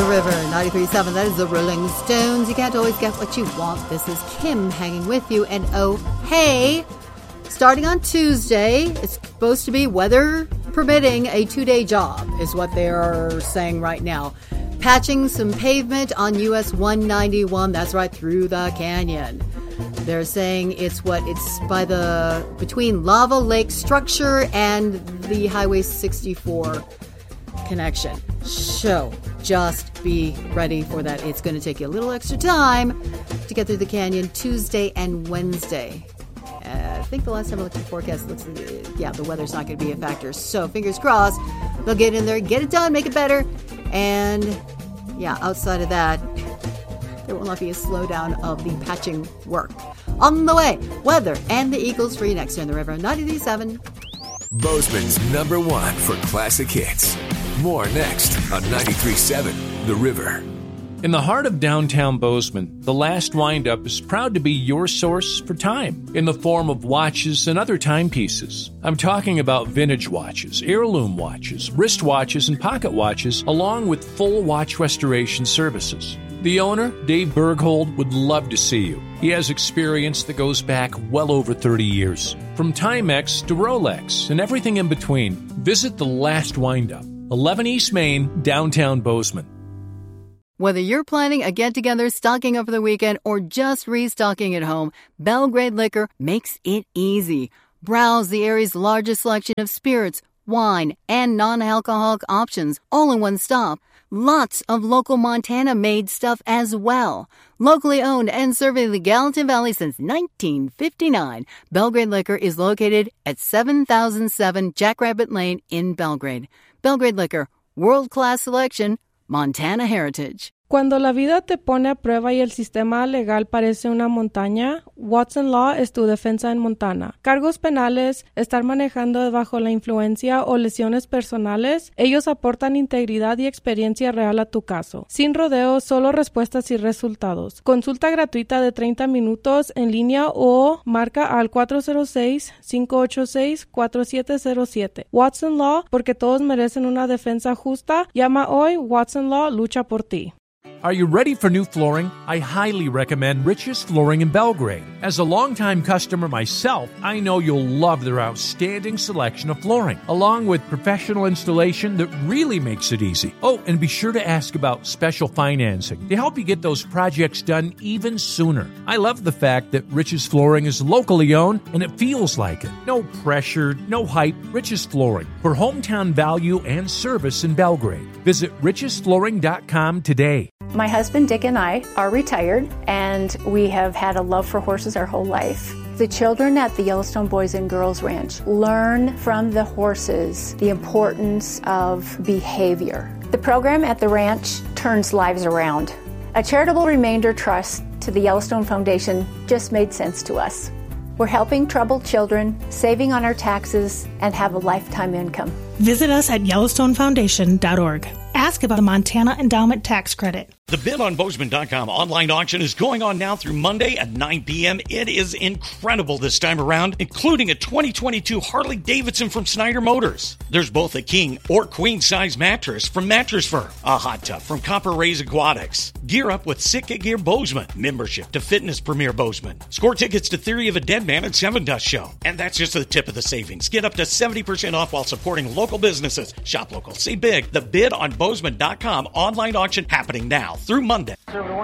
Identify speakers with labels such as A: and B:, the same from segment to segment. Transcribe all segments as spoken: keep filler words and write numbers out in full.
A: The River, ninety-three point seven. That is the Rolling Stones. You can't always get what you want. This is Kim hanging with you. And oh, hey, starting on Tuesday, it's supposed to be, weather permitting, a two-day job is what they're saying right now. Patching some pavement on U S one ninety-one. That's right, through the canyon. They're saying it's what it's by the between Lava Lake structure and the Highway sixty-four connection. So just be ready for that. It's going to take you a little extra time to get through the canyon Tuesday and Wednesday. Uh, I think the last time I looked at the forecast, looks uh, yeah, the weather's not going to be a factor. So fingers crossed, they'll get in there, get it done, make it better. And yeah, outside of that, there will not be a slowdown of the patching work. On the way, weather and the Eagles for you next in the River, ninety-three point seven.
B: Bozeman's number one for classic hits. More next on ninety-three point seven The River.
C: In the heart of downtown Bozeman, the Last Wind-Up is proud to be your source for time in the form of watches and other timepieces. I'm talking about vintage watches, heirloom watches, wristwatches, and pocket watches, along with full watch restoration services. The owner, Dave Berghold, would love to see you. He has experience that goes back well over thirty years. From Timex to Rolex and everything in between, visit The Last Wind-Up, eleven East Main, downtown Bozeman.
A: Whether you're planning a get-together, stocking over the weekend, or just restocking at home, Belgrade Liquor makes it easy. Browse the area's largest selection of spirits, wine, and non-alcoholic options, all in one stop. Lots of local Montana-made stuff as well. Locally owned and serving the Gallatin Valley since nineteen fifty-nine, Belgrade Liquor is located at seven thousand seven Jackrabbit Lane in Belgrade. Belgrade Liquor, world-class selection, Montana heritage.
D: Cuando la vida te pone a prueba y el sistema legal parece una montaña, Watson Law es tu defensa en Montana. Cargos penales, estar manejando bajo la influencia o lesiones personales, ellos aportan integridad y experiencia real a tu caso. Sin rodeos, solo respuestas y resultados. Consulta gratuita de treinta minutos en línea o marca al cuatro cero seis, cinco ocho seis, cuatro siete cero siete. Watson Law, porque todos merecen una defensa justa. Llama hoy, Watson Law lucha por ti.
C: Are you ready for new flooring? I highly recommend Rich's Flooring in Belgrade. As a longtime customer myself, I know you'll love their outstanding selection of flooring, along with professional installation that really makes it easy. Oh, and be sure to ask about special financing to help you get those projects done even sooner. I love the fact that Rich's Flooring is locally owned and it feels like it. No pressure, no hype. Rich's Flooring for hometown value and service in Belgrade. Visit riches flooring dot com today.
E: My husband Dick and I are retired, and we have had a love for horses our whole life. The children at the Yellowstone Boys and Girls Ranch learn from the horses the importance of behavior. The program at the ranch turns lives around. A charitable remainder trust to the Yellowstone Foundation just made sense to us. We're helping troubled children, saving on our taxes, and have a lifetime income.
F: Visit us at yellowstone foundation dot org. Ask about the Montana Endowment Tax Credit.
G: The bid on bozeman dot com online auction is going on now through Monday at nine p.m. It is incredible this time around, including a twenty twenty-two Harley Davidson from Snyder Motors. There's both a king or queen size mattress from Mattress Firm, a hot tub from Copper Rays Aquatics. Gear up with Sitka Gear Bozeman, membership to Fitness Premier Bozeman. Score tickets to Theory of a Dead Man and Seven Dust Show. And that's just the tip of the savings. Get up to seventy percent off while supporting local businesses. Shop local, save big. The bid on bozeman dot com online auction happening now through Monday.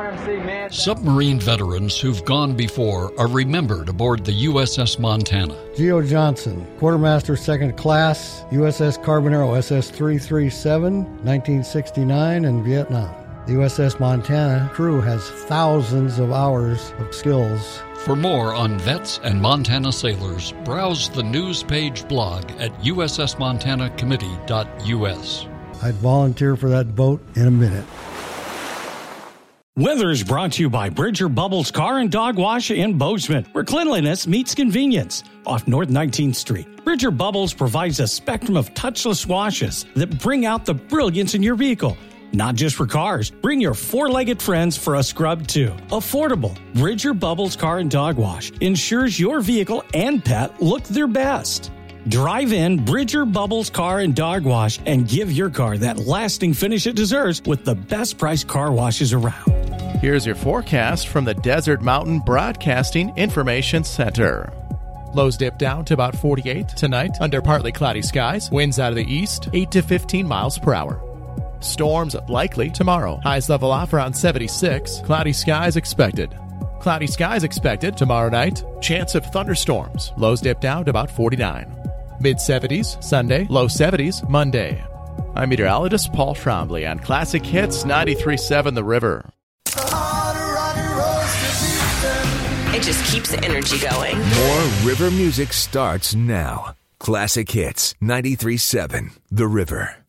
H: Submarine veterans who've gone before are remembered aboard the U S S Montana.
I: Geo Johnson, Quartermaster Second Class, U S S Carbonero S S three thirty-seven, nineteen sixty-nine, in Vietnam. The U S S Montana crew has thousands of hours of skills.
H: For more on vets and Montana sailors, browse the news page blog at u s s montana committee dot u s.
I: I'd volunteer for that boat in a minute.
J: Weather is brought to you by Bridger Bubbles Car and Dog Wash in Bozeman, where cleanliness meets convenience. Off North nineteenth Street, Bridger Bubbles provides a spectrum of touchless washes that bring out the brilliance in your vehicle. Not just for cars, bring your four-legged friends for a scrub too. Affordable. Bridger Bubbles Car and Dog Wash ensures your vehicle and pet look their best. Drive in Bridger Bubbles Car and Dog Wash and give your car that lasting finish it deserves with the best price car washes around.
K: Here's your forecast from the Desert Mountain Broadcasting Information Center. Lows dip down to about forty-eight tonight under partly cloudy skies. Winds out of the east, eight to fifteen miles per hour. Storms likely tomorrow. Highs level off around seventy-six. Cloudy skies expected. Cloudy skies expected tomorrow night. Chance of thunderstorms. Lows dip down to about forty-nine. mid-seventies Sunday, low seventies Monday. I'm meteorologist Paul Trombley on Classic Hits ninety-three point seven The River.
L: It just keeps the energy going.
B: More river music starts now. Classic Hits ninety-three point seven The River.